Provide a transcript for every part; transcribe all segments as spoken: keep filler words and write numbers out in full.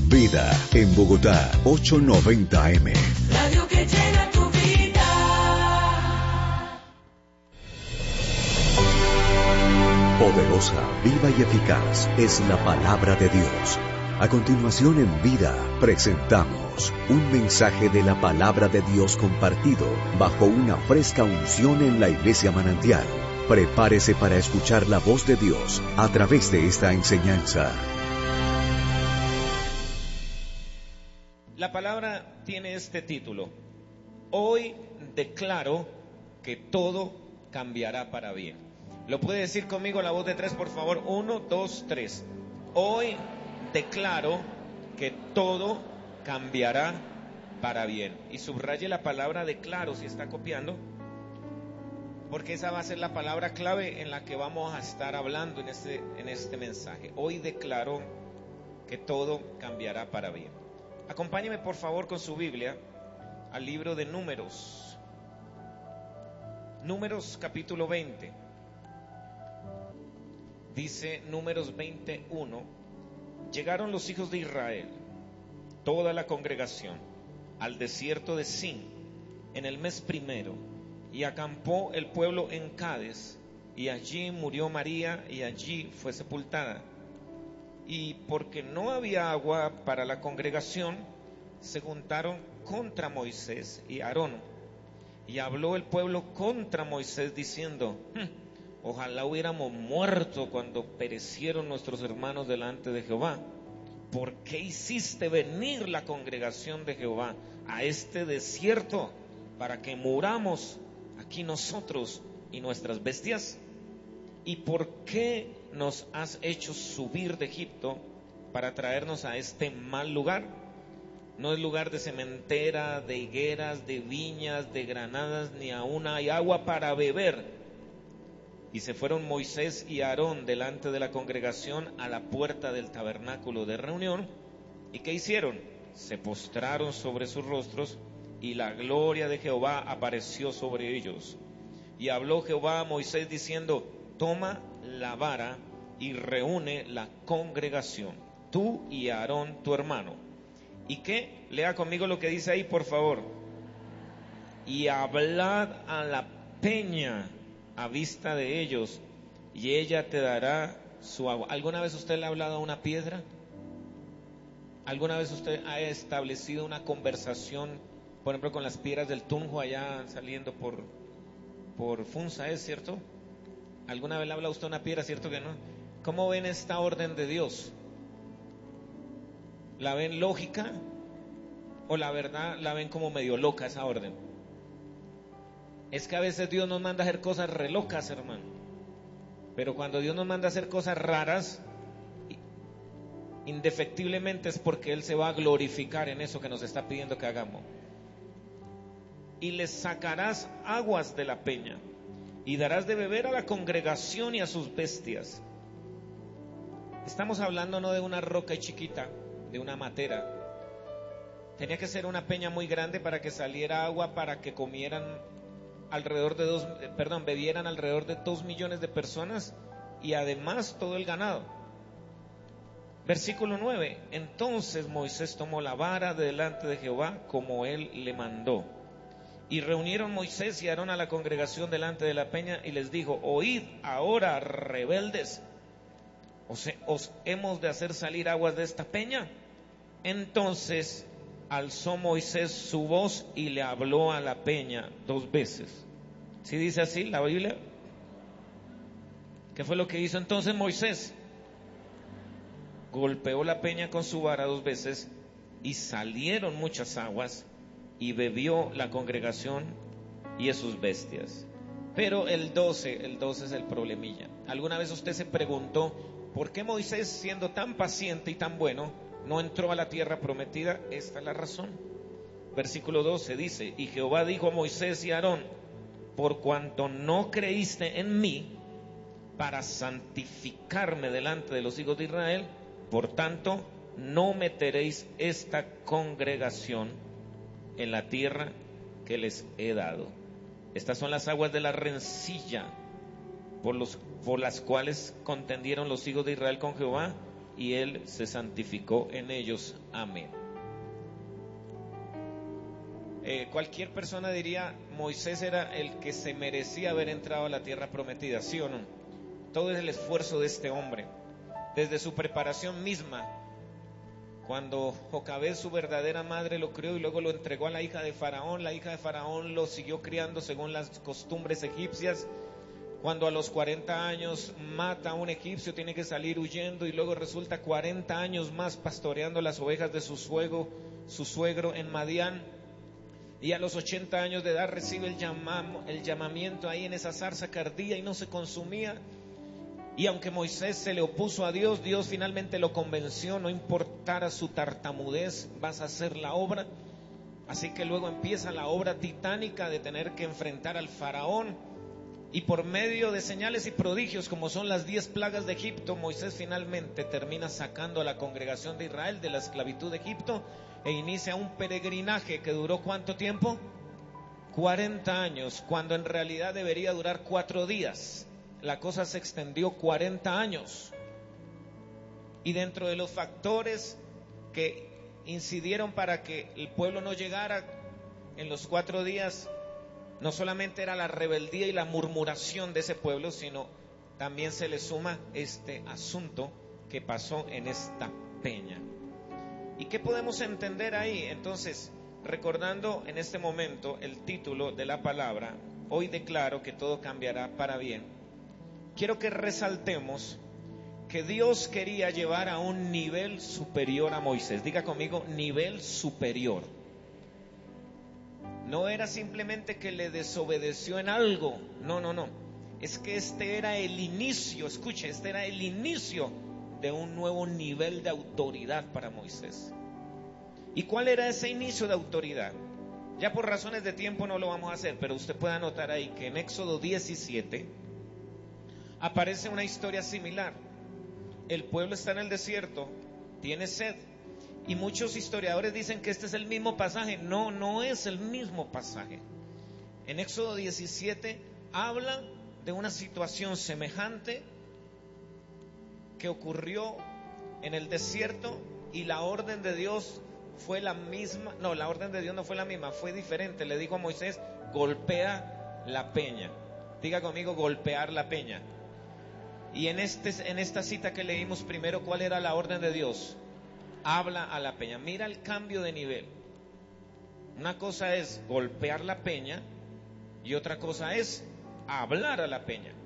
Vida en Bogotá, ochocientos noventa eme. Radio que llena tu vida. Poderosa, viva y eficaz es la palabra de Dios. A continuación en Vida presentamos un mensaje de la palabra de Dios compartido bajo una fresca unción en la Iglesia Manantial. Prepárese para escuchar la voz de Dios a través de esta enseñanza. La palabra tiene este título: Hoy declaro que todo cambiará para bien. ¿Lo puede decir conmigo la voz de tres, por favor? Uno, dos, tres. Hoy declaro que todo cambiará para bien. Y subraye la palabra declaro si está copiando, porque esa va a ser la palabra clave en la que vamos a estar hablando en este, en este mensaje. Hoy declaro que todo cambiará para bien. Acompáñeme por favor con su Biblia al libro de Números. Números capítulo veinte. Dice Números veintiuno: llegaron los hijos de Israel, toda la congregación, al desierto de Sin en el mes primero, y acampó el pueblo en Cades, y allí murió María, y allí fue sepultada. Y porque no había agua para la congregación, se juntaron contra Moisés y Aarón. Y habló el pueblo contra Moisés diciendo: ojalá hubiéramos muerto cuando perecieron nuestros hermanos delante de Jehová. ¿Por qué hiciste venir la congregación de Jehová a este desierto para que muramos aquí nosotros y nuestras bestias? ¿Y por qué nos has hecho subir de Egipto para traernos a este mal lugar? No es lugar de sementera, de higueras, de viñas, de granadas, ni aún hay agua para beber. Y se fueron Moisés y Aarón delante de la congregación a la puerta del tabernáculo de reunión. ¿Y qué hicieron? Se postraron sobre sus rostros, y la gloria de Jehová apareció sobre ellos. Y habló Jehová a Moisés diciendo: toma la vara y reúne la congregación, tú y Aarón tu hermano. ¿Y qué? Lea conmigo lo que dice ahí, por favor. Y hablad a la peña a vista de ellos, y ella te dará su agua. ¿Alguna vez usted le ha hablado a una piedra? ¿Alguna vez usted ha establecido una conversación, por ejemplo, con las piedras del Tunjo allá saliendo por, por Funza, es cierto? ¿Alguna vez le habla usted a una piedra, cierto que no? ¿Cómo ven esta orden de Dios? ¿La ven lógica o la verdad la ven como medio loca esa orden? Es que a veces Dios nos manda a hacer cosas re locas, hermano. Pero cuando Dios nos manda a hacer cosas raras, indefectiblemente es porque Él se va a glorificar en eso que nos está pidiendo que hagamos. Y les sacarás aguas de la peña, y darás de beber a la congregación y a sus bestias. Estamos hablando no de una roca chiquita, de una matera. Tenía que ser una peña muy grande para que saliera agua, para que comieran alrededor de dos, perdón, bebieran alrededor de dos millones de personas, y además todo el ganado. Versículo nueve: entonces Moisés tomó la vara de delante de Jehová como él le mandó. Y reunieron Moisés y Aarón a la congregación delante de la peña, y les dijo: oíd ahora, rebeldes, ¿os, os hemos de hacer salir aguas de esta peña? Entonces alzó Moisés su voz y le habló a la peña dos veces. ¿Sí dice así la Biblia? ¿Qué fue lo que hizo entonces Moisés? Golpeó la peña con su vara dos veces, y salieron muchas aguas, y bebió la congregación y a sus bestias. Pero el doce, el doce es el problemilla. ¿Alguna vez usted se preguntó por qué Moisés, siendo tan paciente y tan bueno, no entró a la tierra prometida? Esta es la razón. Versículo doce dice: y Jehová dijo a Moisés y a Aarón: por cuanto no creíste en mí para santificarme delante de los hijos de Israel, por tanto no meteréis esta congregación en la tierra que les he dado. Estas son las aguas de la rencilla por, los, por las cuales contendieron los hijos de Israel con Jehová, y Él se santificó en ellos. Amén. Eh, cualquier persona diría, Moisés era el que se merecía haber entrado a la tierra prometida, ¿sí o no? Todo es el esfuerzo de este hombre, desde su preparación misma, cuando Jocabed, su verdadera madre, lo crió y luego lo entregó a la hija de Faraón. La hija de Faraón lo siguió criando según las costumbres egipcias. Cuando a los cuarenta años mata a un egipcio, tiene que salir huyendo y luego resulta cuarenta años más pastoreando las ovejas de su suegro, su suegro en Madián. Y a los ochenta años de edad recibe el, llamam, el llamamiento ahí en esa zarza que ardía y no se consumía. Y aunque Moisés se le opuso a Dios, Dios finalmente lo convenció, no importara su tartamudez, vas a hacer la obra. Así que luego empieza la obra titánica de tener que enfrentar al faraón. Y por medio de señales y prodigios, como son las diez plagas de Egipto, Moisés finalmente termina sacando a la congregación de Israel de la esclavitud de Egipto e inicia un peregrinaje que duró ¿cuánto tiempo? cuarenta años, cuando en realidad debería durar cuatro días. La cosa se extendió cuarenta años. Y dentro de los factores que incidieron para que el pueblo no llegara en los cuatro días, no solamente era la rebeldía y la murmuración de ese pueblo, sino también se le suma este asunto que pasó en esta peña. ¿Y qué podemos entender ahí? Entonces, recordando en este momento el título de la palabra, hoy declaro que todo cambiará para bien. Quiero que resaltemos que Dios quería llevar a un nivel superior a Moisés. Diga conmigo, nivel superior. No era simplemente que le desobedeció en algo, no, no, no. Es que este era el inicio, escuche, este era el inicio de un nuevo nivel de autoridad para Moisés. ¿Y cuál era ese inicio de autoridad? Ya por razones de tiempo no lo vamos a hacer, pero usted puede anotar ahí que en Éxodo diecisiete aparece una historia similar. El pueblo está en el desierto, tiene sed. Y muchos historiadores dicen que este es el mismo pasaje. No, no es el mismo pasaje. En Éxodo diecisiete habla de una situación semejante que ocurrió en el desierto y la orden de Dios fue la misma. No, la orden de Dios no fue la misma, fue diferente. Le dijo a Moisés, golpea la peña. Diga conmigo, golpear la peña. Y en, este, en esta cita que leímos primero, ¿cuál era la orden de Dios? Habla a la peña. Mira el cambio de nivel. Una cosa es golpear la peña y otra cosa es hablar a la peña.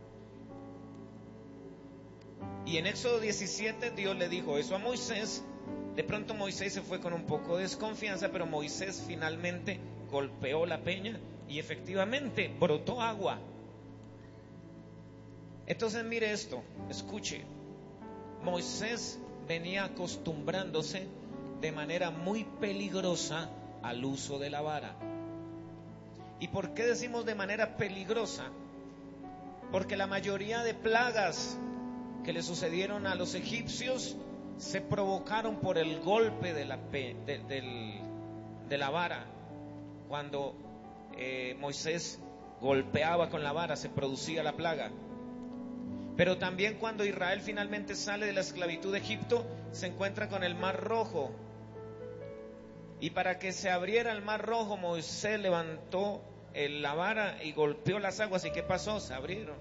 Y en Éxodo diecisiete Dios le dijo eso a Moisés. De pronto Moisés se fue con un poco de desconfianza, pero Moisés finalmente golpeó la peña y efectivamente brotó agua. Entonces mire esto, escuche. Moisés venía acostumbrándose de manera muy peligrosa al uso de la vara. ¿Y por qué decimos de manera peligrosa? Porque la mayoría de plagas que le sucedieron a los egipcios se provocaron por el golpe de la, pe, de, del, de la vara. Cuando eh, Moisés golpeaba con la vara se producía la plaga. Pero también cuando Israel finalmente sale de la esclavitud de Egipto, se encuentra con el Mar Rojo. Y para que se abriera el Mar Rojo, Moisés levantó el, la vara y golpeó las aguas. ¿Y qué pasó? Se abrieron.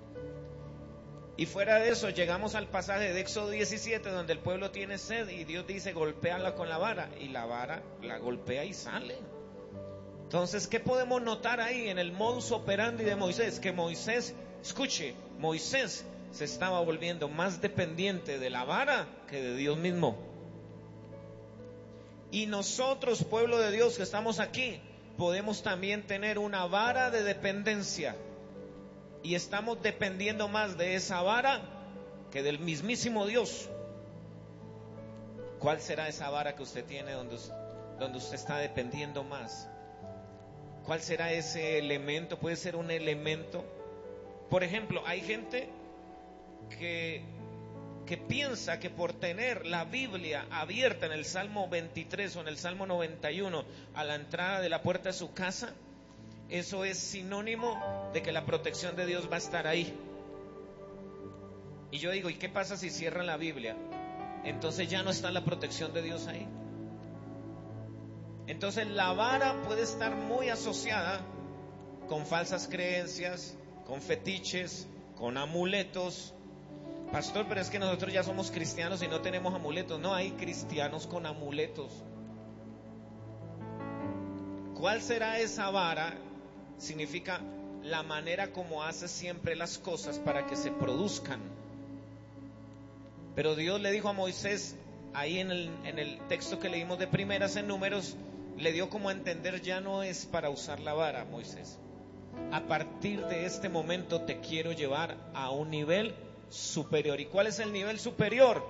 Y fuera de eso, llegamos al pasaje de Éxodo diecisiete, donde el pueblo tiene sed y Dios dice, golpéala con la vara. Y la vara la golpea y sale. Entonces, ¿qué podemos notar ahí en el modus operandi de Moisés? Que Moisés, escuche, Moisés se estaba volviendo más dependiente de la vara que de Dios mismo. Y nosotros, pueblo de Dios que estamos aquí, podemos también tener una vara de dependencia. Y estamos dependiendo más de esa vara que del mismísimo Dios. ¿Cuál será esa vara que usted tiene donde, donde usted está dependiendo más? ¿Cuál será ese elemento? Puede ser un elemento. Por ejemplo, hay gente que, que piensa que por tener la Biblia abierta en el Salmo veintitrés o en el Salmo noventa y uno a la entrada de la puerta de su casa, eso es sinónimo de que la protección de Dios va a estar ahí. Y yo digo, ¿y qué pasa si cierran la Biblia? entonces ya no está la protección de Dios ahí. Entonces la vara puede estar muy asociada con falsas creencias, con fetiches, con amuletos. Pastor, pero es que nosotros ya somos cristianos y no tenemos amuletos. No, hay cristianos con amuletos. ¿Cuál será esa vara? Significa la manera como hace siempre las cosas para que se produzcan. Pero Dios le dijo a Moisés, ahí en el, en el texto que leímos de primeras en Números, le dio como a entender, ya no es para usar la vara, Moisés. A partir de este momento te quiero llevar a un nivel superior. ¿Y cuál es el nivel superior?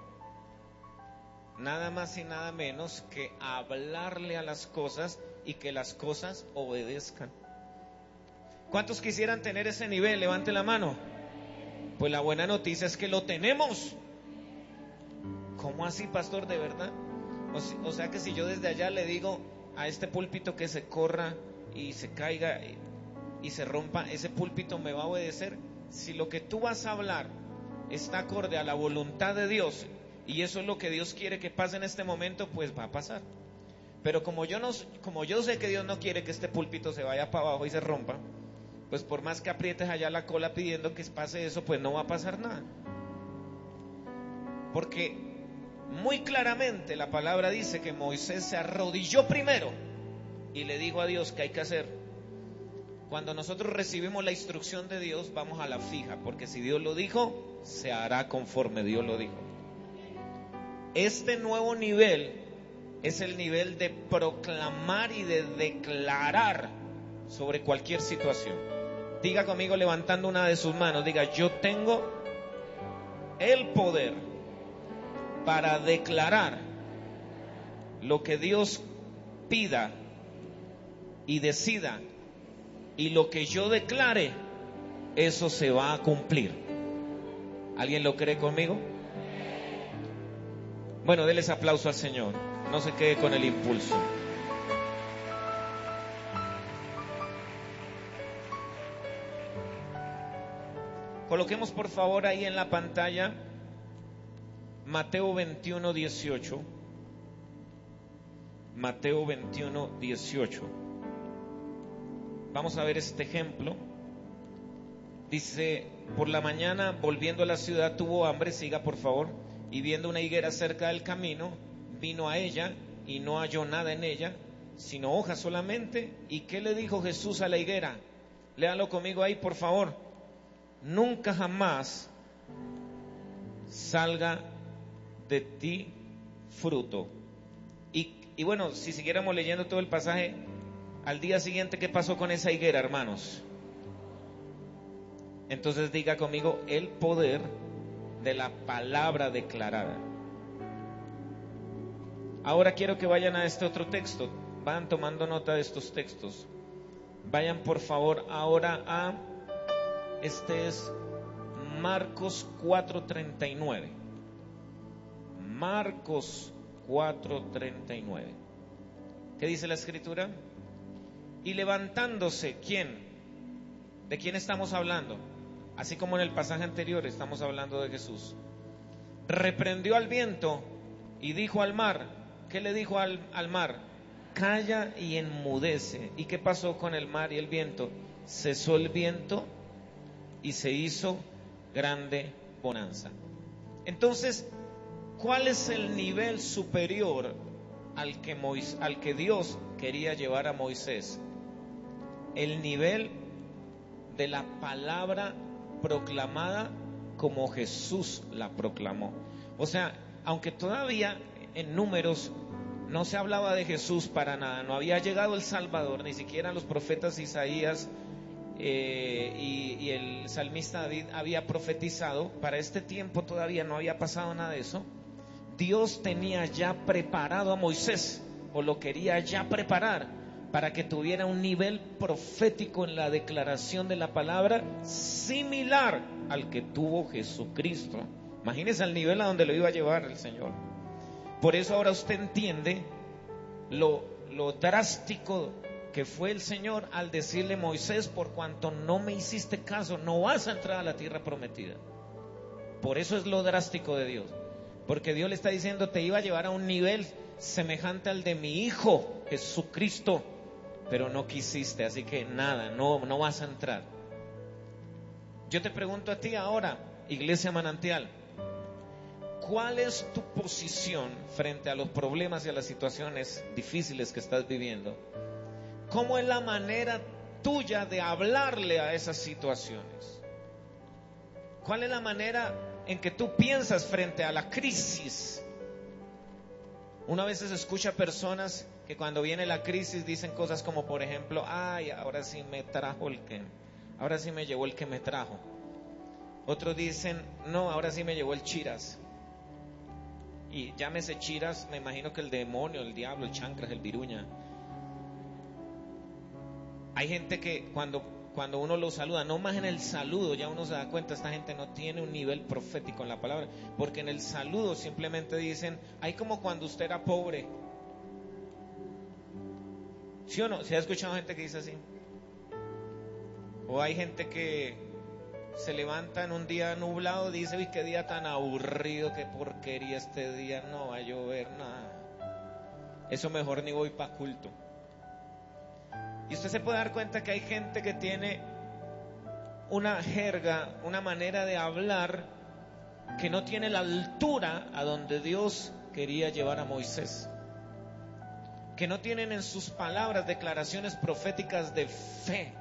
Nada más y nada menos que hablarle a las cosas y que las cosas obedezcan. ¿Cuántos quisieran tener ese nivel? Levante la mano. Pues la buena noticia es que lo tenemos. ¿Cómo así, pastor? ¿De verdad? O, o sea que si yo desde allá le digo a este púlpito que se corra y se caiga y, y se rompa, ¿ese púlpito me va a obedecer? Si lo que tú vas a hablar está acorde a la voluntad de Dios y eso es lo que Dios quiere que pase en este momento, pues va a pasar. Pero como yo no, como yo sé que Dios no quiere que este púlpito se vaya para abajo y se rompa, pues por más que aprietes allá la cola pidiendo que pase eso, pues no va a pasar nada. Porque muy claramente la palabra dice que Moisés se arrodilló primero y le dijo a Dios qué hay que hacer. Cuando nosotros recibimos la instrucción de Dios, vamos a la fija, porque si Dios lo dijo, se hará conforme Dios lo dijo. Este nuevo nivel es el nivel de proclamar y de declarar sobre cualquier situación. Diga conmigo levantando una de sus manos, diga, yo tengo el poder para declarar lo que Dios pida y decida, y lo que yo declare, eso se va a cumplir. ¿Alguien lo cree conmigo? Bueno, denles aplauso al Señor. No se quede con el impulso. Coloquemos por favor ahí en la pantalla Mateo veintiuno, dieciocho. Mateo veintiuno, dieciocho. Vamos a ver este ejemplo. Dice, por la mañana volviendo a la ciudad tuvo hambre, siga por favor, y viendo una higuera cerca del camino, vino a ella y no halló nada en ella, sino hojas solamente. ¿Y qué le dijo Jesús a la higuera? Léalo conmigo ahí por favor. Nunca jamás salga de ti fruto. Y, y bueno, si siguiéramos leyendo todo el pasaje, al día siguiente, ¿qué pasó con esa higuera, hermanos? Entonces diga conmigo, el poder de la palabra declarada. Ahora quiero que vayan a este otro texto. Van tomando nota de estos textos. Vayan por favor ahora a, este es Marcos cuatro treinta y nueve. Marcos cuatro treinta y nueve. ¿Qué dice la escritura? Y levantándose, ¿quién? ¿De quién estamos hablando? Así como en el pasaje anterior estamos hablando de Jesús. Reprendió al viento y dijo al mar. ¿Qué le dijo al, al mar? Calla y enmudece. ¿Y qué pasó con el mar y el viento? Cesó el viento y se hizo grande bonanza. Entonces, ¿cuál es el nivel superior al que, Moisés, al que Dios quería llevar a Moisés? El nivel de la palabra proclamada como Jesús la proclamó. O sea, aunque todavía en Números no se hablaba de Jesús para nada, no había llegado el Salvador, ni siquiera los profetas Isaías eh, y, y el salmista David había profetizado. Para este tiempo todavía no había pasado nada de eso. Dios tenía ya preparado a Moisés, o lo quería ya preparar, para que tuviera un nivel profético en la declaración de la palabra similar al que tuvo Jesucristo. Imagínese el nivel a donde lo iba a llevar el Señor. Por eso ahora usted entiende lo, lo drástico que fue el Señor al decirle: Moisés, por cuanto no me hiciste caso, no vas a entrar a la tierra prometida. Por eso es lo drástico de Dios. Porque Dios le está diciendo, te iba a llevar a un nivel semejante al de mi Hijo Jesucristo, pero no quisiste, así que nada, no, no vas a entrar. Yo te pregunto a ti ahora, Iglesia Manantial, ¿cuál es tu posición frente a los problemas y a las situaciones difíciles que estás viviendo? ¿Cómo es la manera tuya de hablarle a esas situaciones? ¿Cuál es la manera en que tú piensas frente a la crisis? Una vez se escucha personas que cuando viene la crisis dicen cosas como, por ejemplo, ay, ahora sí me trajo el que, ahora sí me llevó el que me trajo. Otros dicen, no, ahora sí me llevó el chiras. Y llámese chiras, me imagino que el demonio, el diablo, el chancras, el viruña. Hay gente que cuando, cuando uno lo saluda, no más en el saludo, ya uno se da cuenta, esta gente no tiene un nivel profético en la palabra, porque en el saludo simplemente dicen, hay como cuando usted era pobre. ¿Sí o no? ¿Se ha escuchado gente que dice así? O hay gente que se levanta en un día nublado, dice, uy, qué día tan aburrido, qué porquería este día, no va a llover nada. Eso mejor ni voy para culto. Y usted se puede dar cuenta que hay gente que tiene una jerga, una manera de hablar que no tiene la altura a donde Dios quería llevar a Moisés. Que no tienen en sus palabras declaraciones proféticas de fe.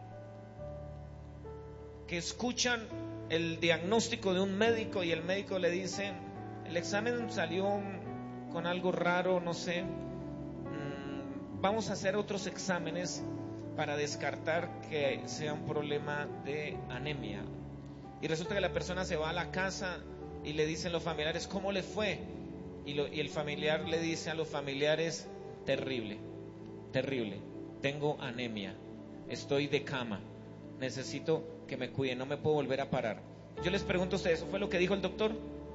Que escuchan el diagnóstico de un médico y el médico le dice, el examen salió con algo raro, no sé, vamos a hacer otros exámenes para descartar que sea un problema de anemia. Y resulta que la persona se va a la casa y le dicen los familiares, ¿cómo le fue? Y, lo, y el familiar le dice a los familiares, terrible, terrible, tengo anemia, estoy de cama, necesito que me cuiden, no me puedo volver a parar. Yo les pregunto a ustedes, ¿eso fue lo que dijo el doctor?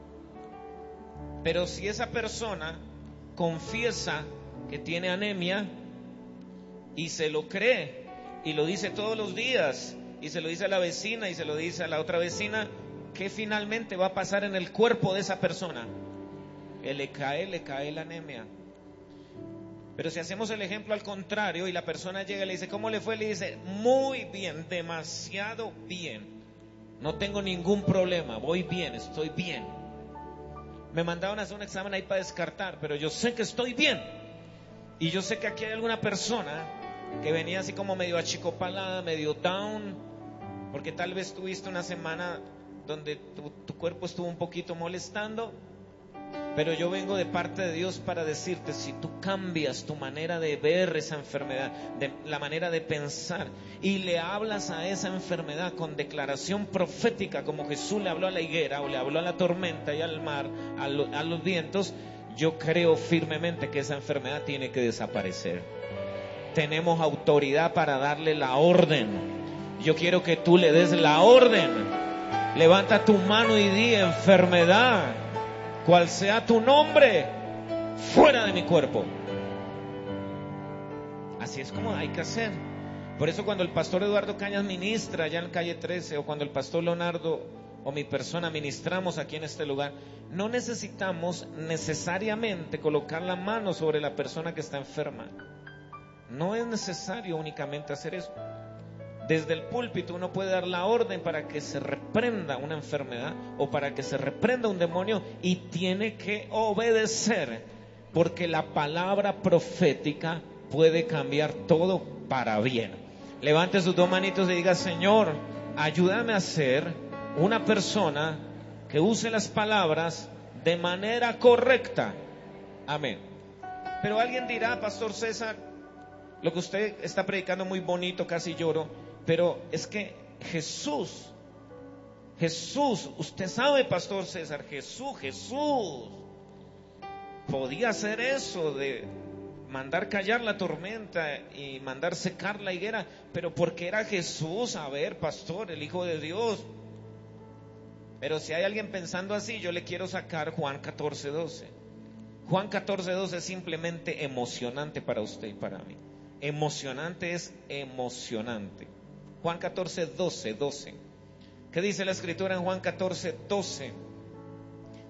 Pero si esa persona confiesa que tiene anemia y se lo cree y lo dice todos los días y se lo dice a la vecina y se lo dice a la otra vecina, ¿qué finalmente va a pasar en el cuerpo de esa persona? Que le cae, le cae la anemia. Pero si hacemos el ejemplo al contrario y la persona llega y le dice, ¿cómo le fue? Le dice, muy bien, demasiado bien, no tengo ningún problema, voy bien, estoy bien. Me mandaron a hacer un examen ahí para descartar, pero yo sé que estoy bien. Y yo sé que aquí hay alguna persona que venía así como medio achicopalada, medio down, porque tal vez tuviste una semana donde tu, tu cuerpo estuvo un poquito molestando. Pero yo vengo de parte de Dios para decirte, si tú cambias tu manera de ver esa enfermedad, de la manera de pensar, y le hablas a esa enfermedad con declaración profética, como Jesús le habló a la higuera, o le habló a la tormenta y al mar, a, lo, a los vientos, yo creo firmemente que esa enfermedad tiene que desaparecer. Tenemos autoridad para darle la orden. Yo quiero que tú le des la orden. Levanta tu mano y di, enfermedad, cual sea tu nombre, fuera de mi cuerpo. Así es como hay que hacer. Por eso cuando el pastor Eduardo Cañas ministra allá en calle trece, o cuando el pastor Leonardo o mi persona ministramos aquí en este lugar, no necesitamos necesariamente colocar la mano sobre la persona que está enferma. No es necesario únicamente hacer eso. Desde el púlpito uno puede dar la orden para que se reprenda una enfermedad o para que se reprenda un demonio, y tiene que obedecer, porque la palabra profética puede cambiar todo para bien. Levante sus dos manitos y diga, Señor, ayúdame a ser una persona que use las palabras de manera correcta. Amén. Pero alguien dirá, Pastor César, lo que usted está predicando muy bonito, casi lloro. Pero es que Jesús, Jesús, usted sabe, Pastor César, Jesús, Jesús podía hacer eso de mandar callar la tormenta y mandar secar la higuera, pero porque era Jesús, a ver, pastor, el Hijo de Dios. Pero si hay alguien pensando así, yo le quiero sacar Juan catorce doce. Juan catorce doce es simplemente emocionante para usted y para mí. Emocionante es emocionante. Juan catorce doce, doce. ¿Qué dice la escritura en Juan catorce doce?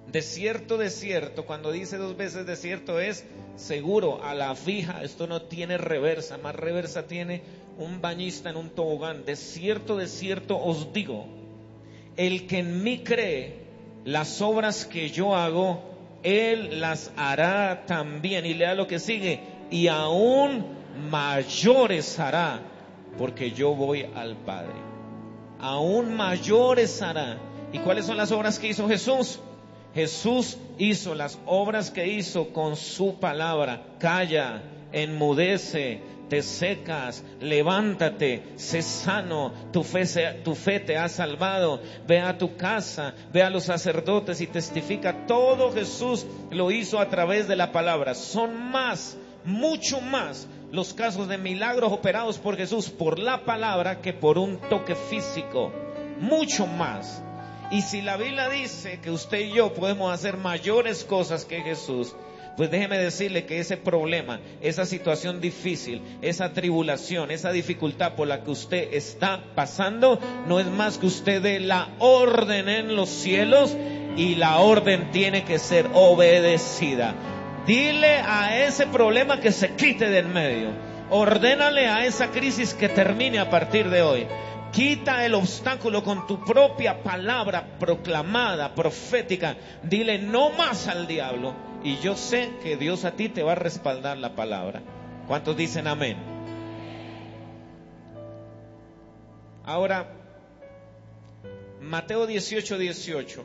De cierto, de cierto, cuando dice dos veces de cierto es seguro, a la fija, esto no tiene reversa, más reversa tiene un bañista en un tobogán. De cierto, de cierto os digo, el que en mí cree, las obras que yo hago, él las hará también. Y lea lo que sigue, y aún mayores hará, porque yo voy al Padre. Aún mayores hará. ¿Y cuáles son las obras que hizo Jesús? Jesús hizo las obras que hizo con su palabra. Calla, enmudece, te secas, levántate, sé sano, tu fe, se, tu fe te ha salvado. Ve a tu casa, ve a los sacerdotes y testifica. Todo Jesús lo hizo a través de la palabra. Son más, mucho más los casos de milagros operados por Jesús por la palabra que por un toque físico. Mucho más. Y si la Biblia dice que usted y yo podemos hacer mayores cosas que Jesús, pues déjeme decirle que ese problema, esa situación difícil, esa tribulación, esa dificultad por la que usted está pasando, no es más que usted dé la orden en los cielos, y la orden tiene que ser obedecida. Dile a ese problema que se quite del medio. Ordénale a esa crisis que termine a partir de hoy. Quita el obstáculo con tu propia palabra proclamada, profética. Dile no más al diablo. Y yo sé que Dios a ti te va a respaldar la palabra. ¿Cuántos dicen amén? Ahora, Mateo dieciocho, dieciocho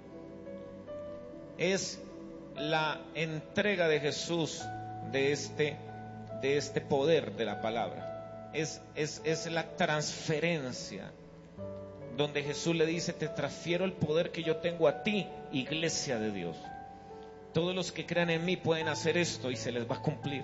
es la entrega de Jesús de este, de este poder de la palabra. Es, es, es la transferencia, donde Jesús le dice, te transfiero el poder que yo tengo a ti, iglesia de Dios. Todos los que crean en mí pueden hacer esto y se les va a cumplir.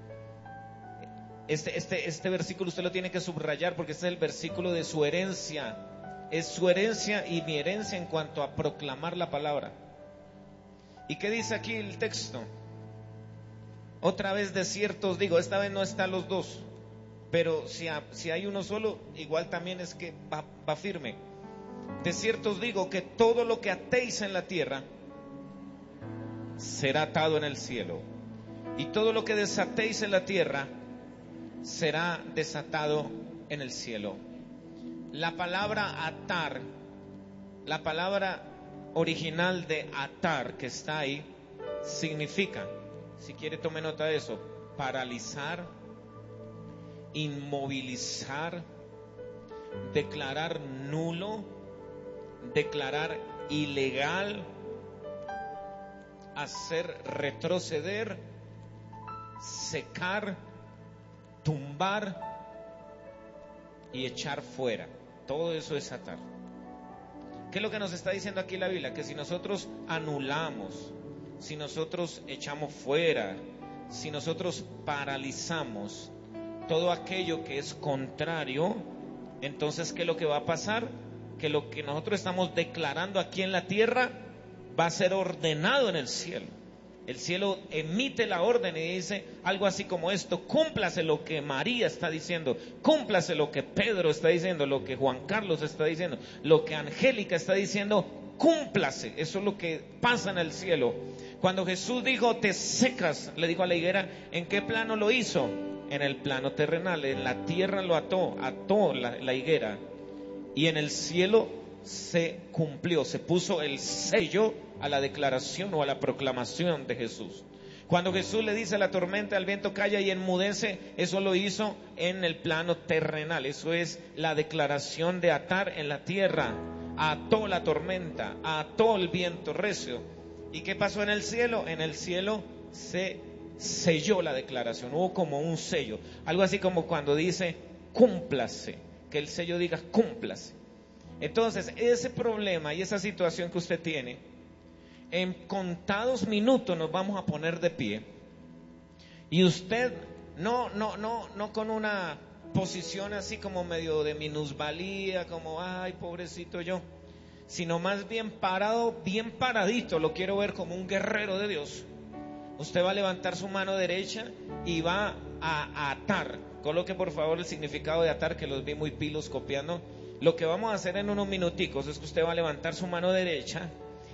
Este, este, este versículo usted lo tiene que subrayar, porque este es el versículo de su herencia. Es su herencia y mi herencia en cuanto a proclamar la palabra. ¿Y qué dice aquí el texto? Otra vez de cierto os digo, esta vez no están los dos. Pero si, ha, si hay uno solo, igual también es que va, va firme. De cierto os digo que todo lo que atéis en la tierra será atado en el cielo, y todo lo que desatéis en la tierra será desatado en el cielo. La palabra atar, la palabra original de atar que está ahí, significa, si quiere tome nota de eso, paralizar, inmovilizar, declarar nulo, declarar ilegal, hacer retroceder, secar, tumbar y echar fuera. Todo eso es atar. ¿Qué es lo que nos está diciendo aquí la Biblia? Que si nosotros anulamos, si nosotros echamos fuera, si nosotros paralizamos todo aquello que es contrario, entonces ¿qué es lo que va a pasar? Que lo que nosotros estamos declarando aquí en la tierra va a ser ordenado en el cielo. El cielo emite la orden y dice algo así como esto: cúmplase lo que María está diciendo, cúmplase lo que Pedro está diciendo, lo que Juan Carlos está diciendo, lo que Angélica está diciendo, cúmplase. Eso es lo que pasa en el cielo. Cuando Jesús dijo te secas, le dijo a la higuera, ¿en qué plano lo hizo? En el plano terrenal. En la tierra lo ató, ató la, la higuera, y en el cielo se cumplió, se puso el sello a la declaración o a la proclamación de Jesús. Cuando Jesús le dice a la tormenta, al viento, calla y enmudece, eso lo hizo en el plano terrenal. Eso es la declaración de atar en la tierra. Ató la tormenta, ató el viento recio. ¿Y qué pasó en el cielo? En el cielo se selló la declaración, hubo como un sello, algo así como cuando dice cúmplase, que el sello diga cúmplase. Entonces ese problema y esa situación que usted tiene, en contados minutos nos vamos a poner de pie, y usted no, no, no, no con una posición así como medio de minusvalía, como ay pobrecito yo, sino más bien parado, bien paradito. Lo quiero ver como un guerrero de Dios. Usted va a levantar su mano derecha y va a, a atar. Coloque por favor el significado de atar, que los vi muy pilos copiando. Lo que vamos a hacer en unos minuticos es que usted va a levantar su mano derecha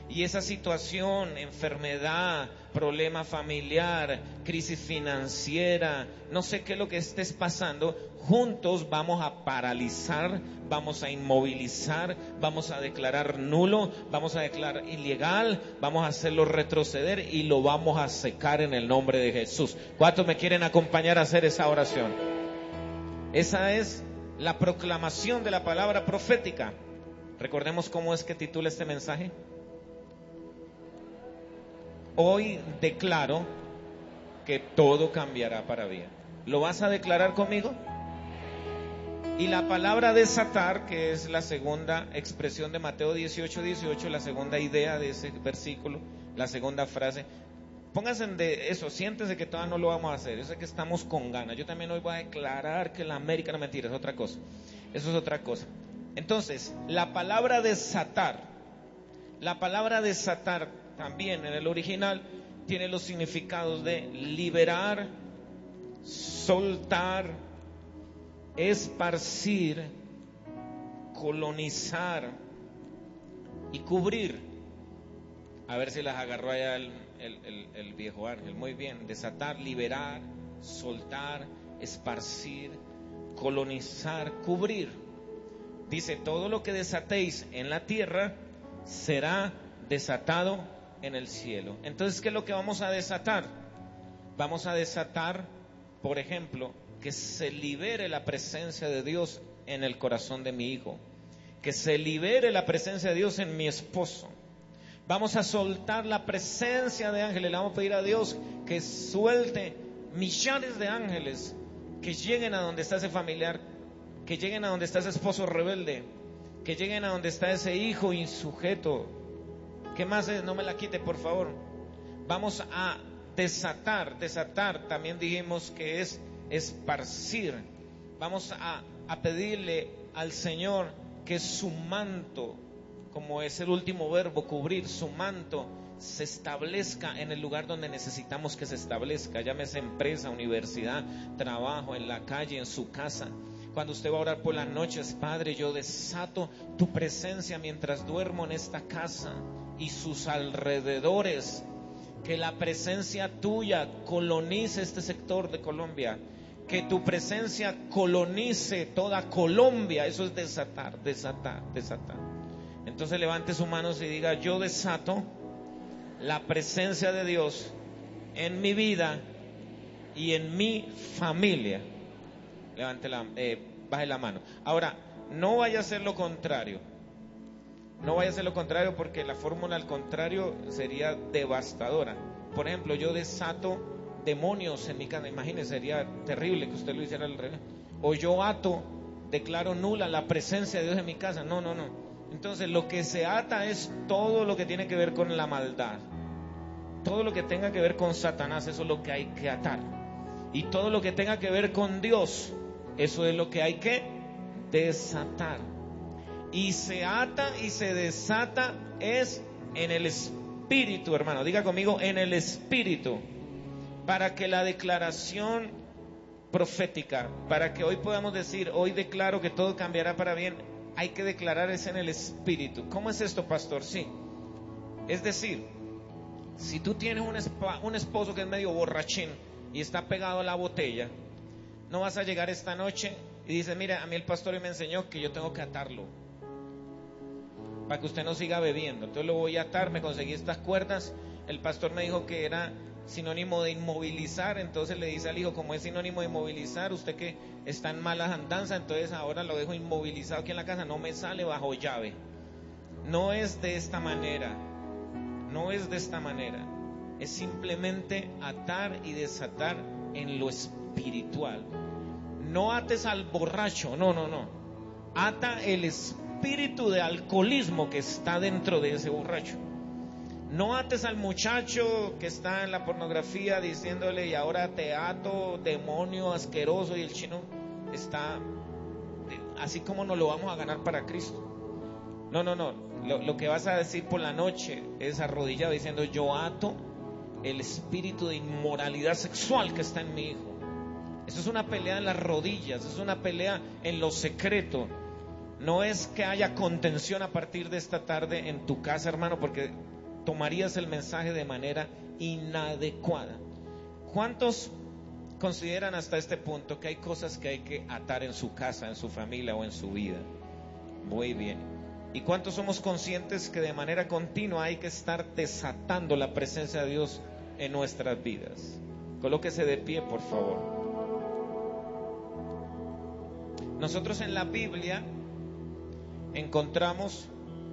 Y esa situación, enfermedad, problema familiar, crisis financiera, no sé qué es lo que estés pasando, juntos vamos a paralizar, vamos a inmovilizar, vamos a declarar nulo, vamos a declarar ilegal, vamos a hacerlo retroceder y lo vamos a secar en el nombre de Jesús. ¿Cuántos me quieren acompañar a hacer esa oración? Esa es la proclamación de la palabra profética. Recordemos cómo es que titula este mensaje. Hoy declaro que todo cambiará para bien. ¿Lo vas a declarar conmigo? Y la palabra desatar, que es la segunda expresión de Mateo dieciocho, dieciocho, la segunda idea de ese versículo, la segunda frase. Pónganse de eso, siéntense que todavía no lo vamos a hacer. Yo sé que estamos con ganas. Yo también hoy voy a declarar que la América no mentira, es otra cosa. Eso es otra cosa. Entonces, la palabra desatar, la palabra desatar también en el original tiene los significados de liberar, soltar, esparcir, colonizar y cubrir. A ver si las agarró allá el, el, el, el viejo ángel. Muy bien, desatar, liberar, soltar, esparcir, colonizar, cubrir. Dice, todo lo que desatéis en la tierra será desatado en el cielo. Entonces, ¿qué es lo que vamos a desatar? Vamos a desatar, por ejemplo, que se libere la presencia de Dios en el corazón de mi hijo, que se libere la presencia de Dios en mi esposo. Vamos a soltar la presencia de ángeles. Le vamos a pedir a Dios que suelte millares de ángeles que lleguen a donde está ese familiar, que lleguen a donde está ese esposo rebelde, que lleguen a donde está ese hijo insujeto. ¿Qué más es? No me la quite, por favor. Vamos a desatar, desatar, también dijimos que es esparcir. Vamos a, a pedirle al Señor que su manto, como es el último verbo, cubrir, su manto se establezca en el lugar donde necesitamos que se establezca, llámese empresa, universidad, trabajo, en la calle, en su casa. Cuando usted va a orar por las noches, Padre, yo desato tu presencia mientras duermo en esta casa y sus alrededores, que la presencia tuya colonice este sector de Colombia, que tu presencia colonice toda Colombia. Eso es desatar, desatar, desatar. Entonces levante sus manos y diga, yo desato la presencia de Dios en mi vida y en mi familia. Levante la, eh, baje la mano. Ahora, no vaya a hacer lo contrario. No vaya a hacer lo contrario, porque la fórmula al contrario sería devastadora. Por ejemplo, yo desato demonios en mi casa. Imagínese, sería terrible que usted lo hiciera al revés. O yo ato, declaro nula la presencia de Dios en mi casa. No, no, no. Entonces, lo que se ata es todo lo que tiene que ver con la maldad. Todo lo que tenga que ver con Satanás, eso es lo que hay que atar. Y todo lo que tenga que ver con Dios, eso es lo que hay que desatar. Y se ata y se desata es en el espíritu, hermano. Diga conmigo, en el espíritu. Para que la declaración profética, para que hoy podamos decir, hoy declaro que todo cambiará para bien, hay que declarar es en el espíritu. ¿Cómo es esto, pastor? Sí. Es decir, si tú tienes un, esp- un esposo que es medio borrachín y está pegado a la botella, no vas a llegar esta noche y dices, mira, a mí el pastor hoy me enseñó que yo tengo que atarlo para que usted no siga bebiendo. Entonces lo voy a atar, me conseguí estas cuerdas. El pastor me dijo que era sinónimo de inmovilizar. Entonces le dice al hijo, como es sinónimo de inmovilizar, usted que está en malas andanzas, entonces ahora lo dejo inmovilizado aquí en la casa, no me sale bajo llave. No es de esta manera. No es de esta manera. Es simplemente atar y desatar en lo espiritual. No ates al borracho, no, no, no. Ata el espíritu de alcoholismo que está dentro de ese borracho. No ates al muchacho que está en la pornografía diciéndole, y ahora te ato, demonio asqueroso, y el chino está así como nos lo vamos a ganar para Cristo. No, no, no. Lo, lo que vas a decir por la noche es arrodillado diciendo, yo ato el espíritu de inmoralidad sexual que está en mi hijo. Eso es una pelea en las rodillas, es una pelea en lo secreto. No es que haya contención a partir de esta tarde en tu casa, hermano, porque tomarías el mensaje de manera inadecuada. ¿Cuántos consideran hasta este punto que hay cosas que hay que atar en su casa, en su familia o en su vida? Muy bien. ¿Y cuántos somos conscientes que de manera continua hay que estar desatando la presencia de Dios en nuestras vidas? Colóquese de pie, por favor. Nosotros en la Biblia encontramos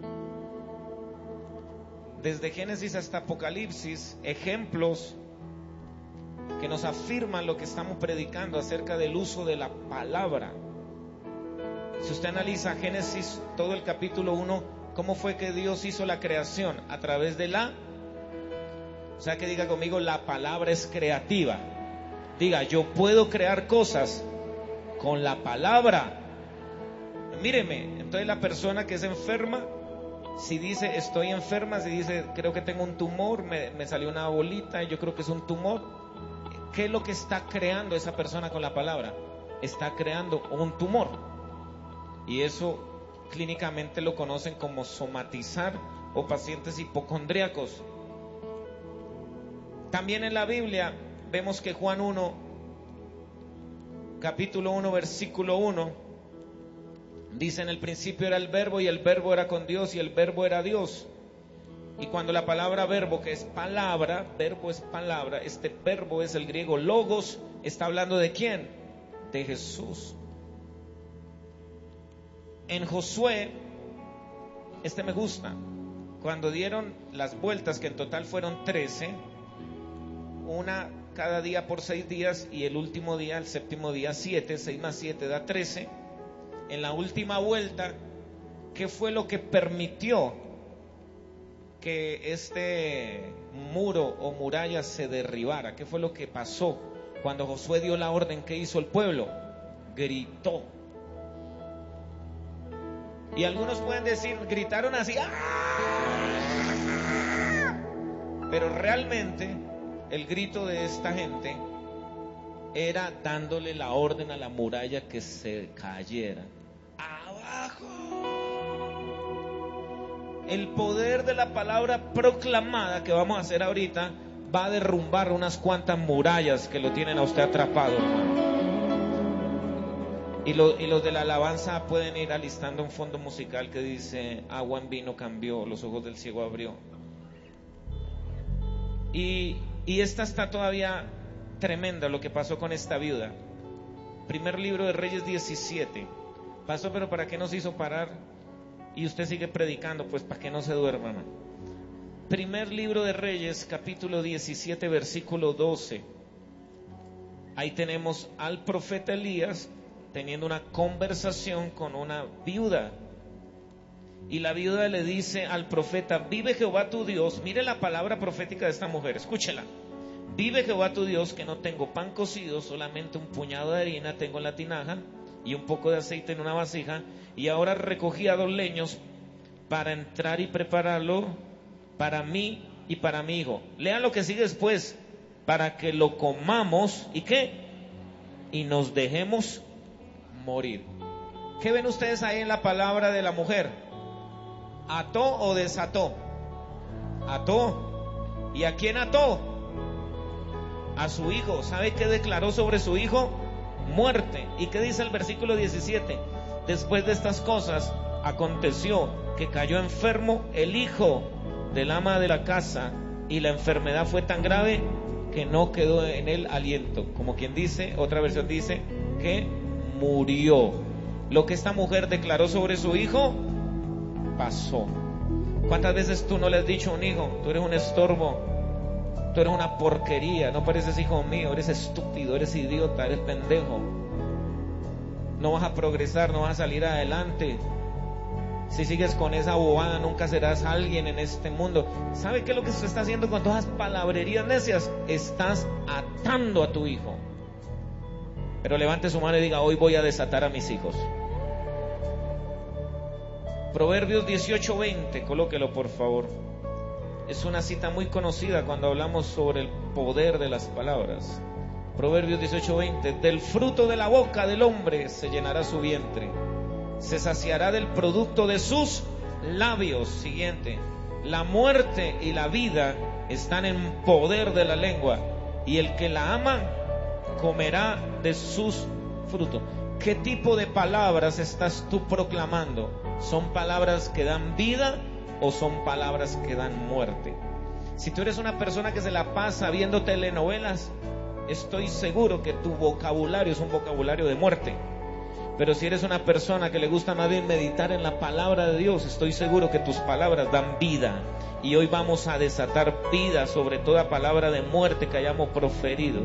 desde Génesis hasta Apocalipsis ejemplos que nos afirman lo que estamos predicando acerca del uso de la palabra. Si usted analiza Génesis, todo el capítulo uno, ¿cómo fue que Dios hizo la creación? A través de la... O sea, que diga conmigo, la palabra es creativa. Diga, yo puedo crear cosas con la palabra. Míreme, entonces la persona que es enferma, si dice estoy enferma, si dice creo que tengo un tumor, me, me salió una bolita y yo creo que es un tumor, ¿qué es lo que está creando esa persona con la palabra? Está creando un tumor. Y eso clínicamente lo conocen como somatizar o pacientes hipocondríacos. También en la Biblia vemos que Juan uno, capítulo uno, versículo uno, dice: en el principio era el verbo y el verbo era con Dios y el verbo era Dios. Y cuando la palabra verbo, que es palabra, verbo es palabra, este verbo es el griego logos, está hablando ¿de quién? De Jesús. En Josué, este me gusta, cuando dieron las vueltas, que en total fueron trece, una cada día por seis días, y el último día, el séptimo día, siete, seis más siete da trece. En la última vuelta, ¿qué fue lo que permitió que este muro o muralla se derribara? ¿Qué fue lo que pasó cuando Josué dio la orden? ¿Qué hizo el pueblo? Gritó. Y algunos pueden decir, gritaron así, ¡ah! Pero realmente el grito de esta gente era dándole la orden a la muralla que se cayera. ¡Abajo! El poder de la palabra proclamada que vamos a hacer ahorita va a derrumbar unas cuantas murallas que lo tienen a usted atrapado, hermano. Y, lo, y los de la alabanza pueden ir alistando un fondo musical que dice: agua en vino cambió, los ojos del ciego abrió. Y, y esta está todavía tremenda, lo que pasó con esta viuda. Primer libro de Reyes diecisiete. Pasó, pero ¿para qué nos hizo parar? Y usted sigue predicando, pues ¿para qué no se duerma, hermano? Primer libro de Reyes, capítulo diecisiete, versículo doce. Ahí tenemos al profeta Elías teniendo una conversación con una viuda. Y la viuda le dice al profeta: vive Jehová tu Dios. Mire la palabra profética de esta mujer, escúchela. Vive Jehová tu Dios, que no tengo pan cocido, solamente un puñado de harina tengo en la tinaja y un poco de aceite en una vasija, y ahora recogía dos leños para entrar y prepararlo para mí y para mi hijo. Lean lo que sigue después: para que lo comamos y qué, y nos dejemos morir. ¿Qué ven ustedes ahí en la palabra de la mujer? ¿Ató o desató? Ató. ¿Y a quién ató? A su hijo. ¿Sabe qué declaró sobre su hijo? Muerte. ¿Y qué dice el versículo diecisiete? Después de estas cosas aconteció que cayó enfermo el hijo del ama de la casa, y la enfermedad fue tan grave que no quedó en él aliento. Como quien dice, otra versión dice que murió. Lo que esta mujer declaró sobre su hijo pasó. ¿Cuántas veces tú no le has dicho a un hijo: tú eres un estorbo, tú eres una porquería, no pareces hijo mío, eres estúpido, eres idiota, eres pendejo, no vas a progresar, no vas a salir adelante, si sigues con esa bobada nunca serás alguien en este mundo? ¿Sabe qué es lo que se está haciendo con todas las palabrerías necias? Estás atando a tu hijo. Pero levante su mano y diga: hoy voy a desatar a mis hijos. Proverbios dieciocho veinte, colóquelo por favor. Es una cita muy conocida cuando hablamos sobre el poder de las palabras. Proverbios dieciocho veinte: del fruto de la boca del hombre se llenará su vientre, se saciará del producto de sus labios. Siguiente: La muerte y la vida están en poder de la lengua, y el que la ama comerá de sus frutos. ¿Qué tipo de palabras estás tú proclamando? ¿Son palabras que dan vida o son palabras que dan muerte? Si tú eres una persona que se la pasa viendo telenovelas, estoy seguro que tu vocabulario es un vocabulario de muerte. Pero si eres una persona que le gusta más bien meditar en la palabra de Dios, estoy seguro que tus palabras dan vida. Y hoy vamos a desatar vida sobre toda palabra de muerte que hayamos proferido.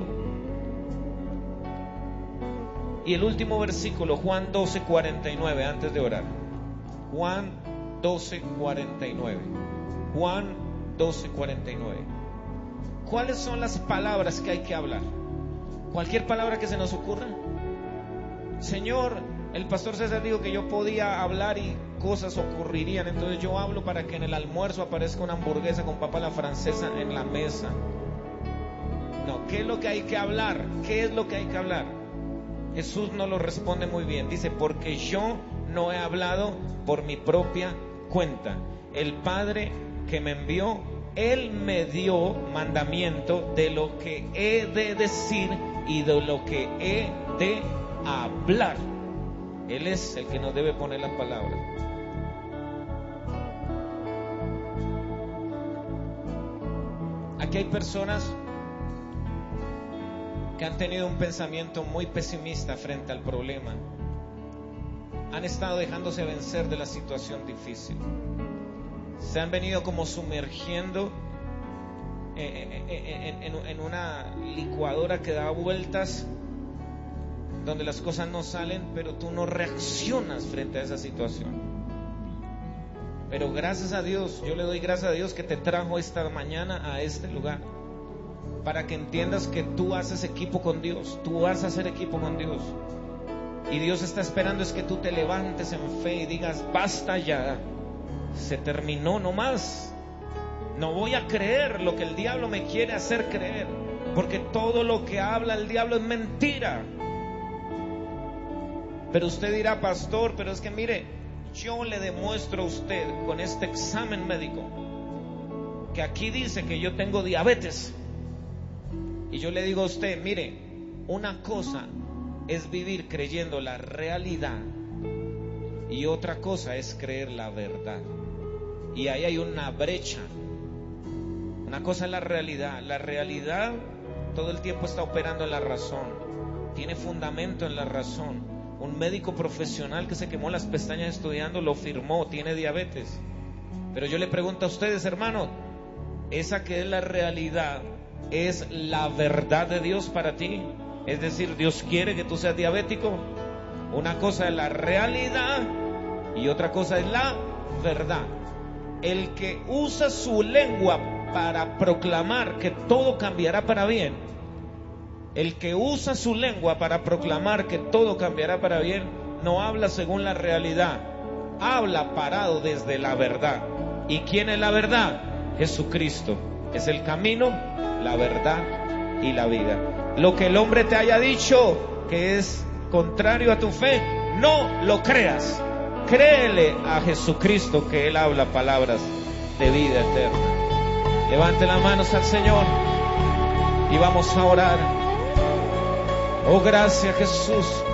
Y el último versículo, Juan doce, cuarenta y nueve, antes de orar. Juan doce, cuarenta y nueve. Juan doce, cuarenta y nueve. ¿Cuáles son las palabras que hay que hablar? Cualquier palabra que se nos ocurra. Señor, el pastor César dijo que yo podía hablar y cosas ocurrirían, entonces yo hablo para que en el almuerzo aparezca una hamburguesa con papa a la francesa en la mesa. No, ¿qué es lo que hay que hablar? ¿Qué es lo que hay que hablar? Jesús no lo responde muy bien. Dice, porque yo no he hablado por mi propia cuenta. El Padre que me envió, Él me dio mandamiento de lo que he de decir y de lo que he de hablar. Él es el que nos debe poner la palabra. Aquí hay personas que han tenido un pensamiento muy pesimista frente al problema. Han estado dejándose vencer de la situación difícil. Se han venido como sumergiendo en, en, en, en una licuadora que da vueltas, donde las cosas no salen, pero tú no reaccionas frente a esa situación. Pero gracias a Dios, yo le doy gracias a Dios que te trajo esta mañana a este lugar, para que entiendas que tú haces equipo con Dios, tú vas a hacer equipo con Dios. Y Dios está esperando es que tú te levantes en fe y digas, basta ya, se terminó, no más. No voy a creer lo que el diablo me quiere hacer creer, porque todo lo que habla el diablo es mentira. Pero usted dirá, pastor, pero es que mire, yo le demuestro a usted con este examen médico que aquí dice que yo tengo diabetes. Y yo le digo a usted, mire, una cosa es vivir creyendo la realidad y otra cosa es creer la verdad. Y ahí hay una brecha. Una cosa es la realidad. La realidad todo el tiempo está operando en la razón, tiene fundamento en la razón. Un médico profesional que se quemó las pestañas estudiando lo firmó, tiene diabetes. Pero yo le pregunto a ustedes, hermanos, ¿esa que es la realidad es la verdad de Dios para ti? Es decir, ¿Dios quiere que tú seas diabético? Una cosa es la realidad y otra cosa es la verdad. El que usa su lengua para proclamar que todo cambiará para bien, el que usa su lengua para proclamar que todo cambiará para bien, no habla según la realidad, habla parado desde la verdad. ¿Y quién es la verdad? Jesucristo. Es el camino, la verdad y la vida. Lo que el hombre te haya dicho que es contrario a tu fe, no lo creas. Créele a Jesucristo que Él habla palabras de vida eterna. Levante las manos al Señor y vamos a orar. Oh, gracias Jesús.